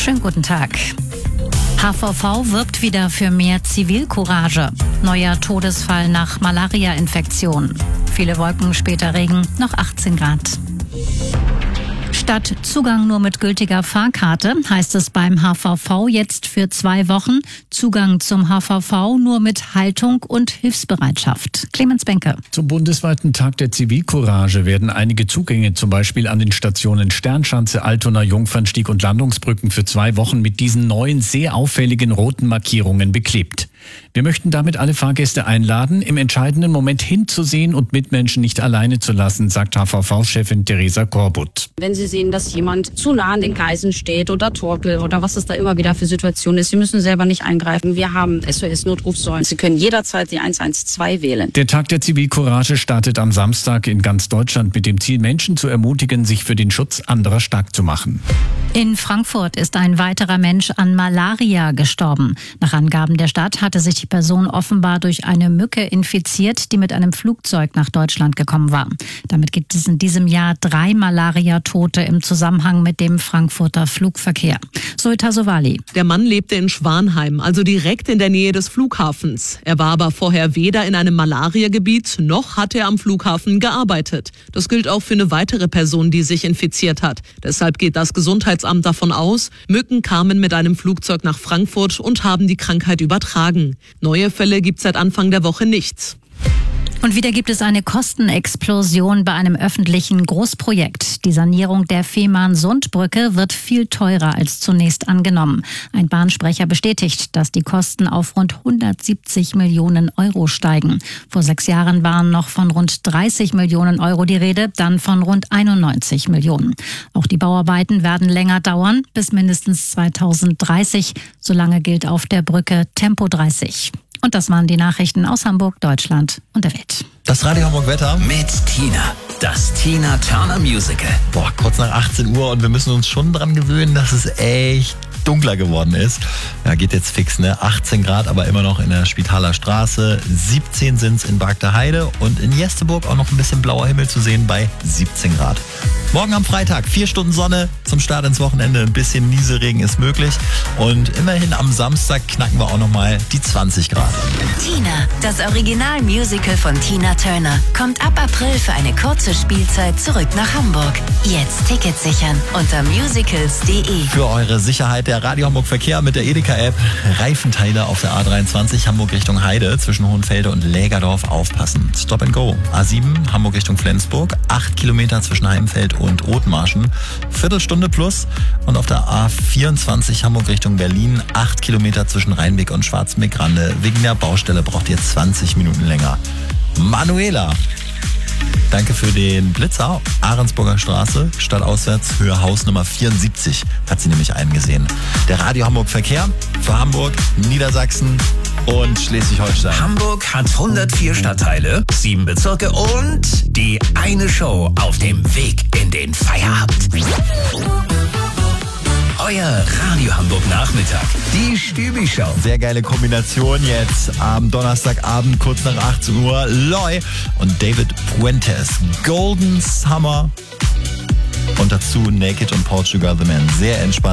Schönen guten Tag. HVV wirbt wieder für mehr Zivilcourage. Neuer Todesfall nach Malaria-Infektion. Viele Wolken, später Regen, noch 18 Grad. Statt Zugang nur mit gültiger Fahrkarte heißt es beim HVV jetzt für 2 Wochen Zugang zum HVV nur mit Haltung und Hilfsbereitschaft. Clemens Benke. Zum bundesweiten Tag der Zivilcourage werden einige Zugänge zum Beispiel an den Stationen Sternschanze, Altona, Jungfernstieg und Landungsbrücken für 2 Wochen mit diesen neuen, sehr auffälligen roten Markierungen beklebt. Wir möchten damit alle Fahrgäste einladen, im entscheidenden Moment hinzusehen und Mitmenschen nicht alleine zu lassen, sagt HVV-Chefin Theresa Korbut. Wenn Sie sehen, dass jemand zu nah an den Gleisen steht oder torkelt oder was es da immer wieder für Situationen ist, Sie müssen selber nicht eingreifen. Wir haben SOS-Notrufsäulen. Sie können jederzeit die 112 wählen. Der Tag der Zivilcourage startet am Samstag in ganz Deutschland mit dem Ziel, Menschen zu ermutigen, sich für den Schutz anderer stark zu machen. In Frankfurt ist ein weiterer Mensch an Malaria gestorben. Nach Angaben der Stadt hatte sich die Person offenbar durch eine Mücke infiziert, die mit einem Flugzeug nach Deutschland gekommen war. Damit gibt es in diesem Jahr 3 Malaria-Tote im Zusammenhang mit dem Frankfurter Flugverkehr. Zoita Sowali. Der Mann lebte in Schwanheim, also direkt in der Nähe des Flughafens. Er war aber vorher weder in einem Malaria-Gebiet, noch hat er am Flughafen gearbeitet. Das gilt auch für eine weitere Person, die sich infiziert hat. Deshalb geht das Gesundheitsamt davon aus, Mücken kamen mit einem Flugzeug nach Frankfurt und haben die Krankheit übertragen. Neue Fälle gibt es seit Anfang der Woche nicht. Und wieder gibt es eine Kostenexplosion bei einem öffentlichen Großprojekt. Die Sanierung der Fehmarn-Sund-Brücke wird viel teurer als zunächst angenommen. Ein Bahnsprecher bestätigt, dass die Kosten auf rund 170 Millionen Euro steigen. Vor 6 Jahren waren noch von rund 30 Millionen Euro die Rede, dann von rund 91 Millionen. Auch die Bauarbeiten werden länger dauern, bis mindestens 2030. Solange gilt auf der Brücke Tempo 30. Und das waren die Nachrichten aus Hamburg, Deutschland und der Welt. Das Radio Hamburg Wetter mit Tina. Das Tina Turner Musical. Kurz nach 18 Uhr und wir müssen uns schon dran gewöhnen, dass es echt dunkler geworden ist. Ja, geht jetzt fix, ne? 18 Grad, aber immer noch in der Spitaler Straße. 17 sind's in Bargter Heide und in Jesteburg auch noch ein bisschen blauer Himmel zu sehen bei 17 Grad. Morgen am Freitag 4 Stunden Sonne, zum Start ins Wochenende ein bisschen Nieselregen ist möglich und immerhin am Samstag knacken wir auch nochmal die 20 Grad. Tina, das Original-Musical von Tina Turner, kommt ab April für eine kurze Spielzeit zurück nach Hamburg. Jetzt Tickets sichern unter musicals.de. Für eure Sicherheit der Radio Hamburg Verkehr mit der Edeka-App. Reifenteile auf der A23 Hamburg Richtung Heide zwischen Hohenfelde und Lägerdorf aufpassen. Stop and Go. A7 Hamburg Richtung Flensburg. 8 Kilometer zwischen Heimfeld und Othmarschen. Viertelstunde plus. Und auf der A24 Hamburg Richtung Berlin. 8 Kilometer zwischen Rheinbeck und Schwarzenbeck-Rande. Wegen der Baustelle braucht ihr 20 Minuten länger. Manuela. Danke für den Blitzer. Ahrensburger Straße, stadtauswärts, Höhe Haus Nummer 74, hat sie nämlich eingesehen. Der Radio Hamburg Verkehr für Hamburg, Niedersachsen und Schleswig-Holstein. Hamburg hat 104 Stadtteile, 7 Bezirke und die eine Show auf dem Weg in den Feierabend. Euer Radio Hamburg Nachmittag, die Stübi-Show. Sehr geile Kombination jetzt am Donnerstagabend, kurz nach 18 Uhr. Loy und David Puentes. Golden Summer. Und dazu Naked und Portugal The Man. Sehr entspannt.